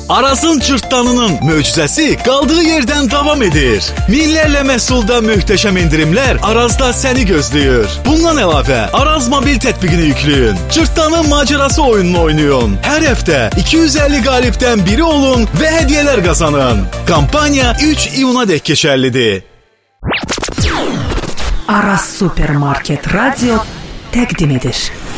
Arazın cırtdanının möcüzəsi qaldığı yerdən davam edir. Minlərlə məhsulda möhtəşəm endirimlər Arazda səni gözləyir. Bundan əlavə Araz mobil tətbiqini yükləyin. Cırtdanın macerası oyununu oynayın. Hər həftə 250 qalibdən biri olun və hədiyyələr qazanın. Kampaniya 3 iyunadək keçərlidir. Araz Supermarket Radio təqdim edir.